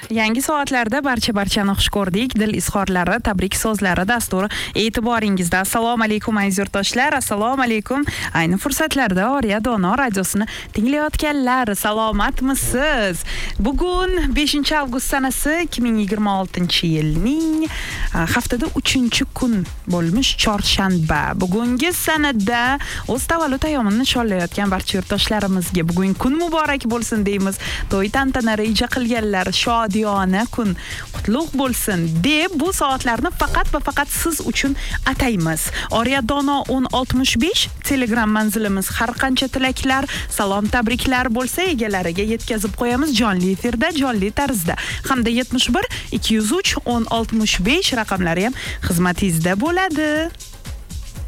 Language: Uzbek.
Yangi soatlarda barchani xush ko'rdik. Dil izhorlari, tabrik so'zlari dasturi e'tiboringizda. Assalomu alaykum aziz yurtdoshlar. Assalomu alaykum. Ayni fursatlarda Oriya Dono radiosini tinglayotganlar, salomatmisiz? Bugun 5-avgust sanasi 2026-yilning haftada 3-kun bo'lmish chorshanba. Bugungi sanada o'z tavallud ayyomini nishonlayotgan barcha yurtdoshlarimizga bugun kun muborak bo'lsin deymiz. To'y tantana reja qilganlar shodiyona kun qutlug' bo'lsin deb bu soatlarni faqat va faqat siz uchun ataymiz. Oriya Dono 1065 Telegram manzilimiz. Har qancha tilaklar, salom, tabriklar bo'lsa egalariga yetkazib qo'yamiz jonli efirda, jonli tarzda. Hamda 71 203 1065 raqamlari ham xizmatingizda bo'ladi.